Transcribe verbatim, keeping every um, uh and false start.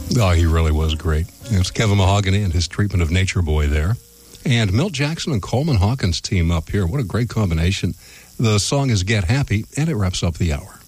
Oh, he really was great. It was Kevin Mahogany and his treatment of Nature Boy there. And Milt Jackson and Coleman Hawkins team up here. What a great combination. The song is Get Happy, and it wraps up the hour.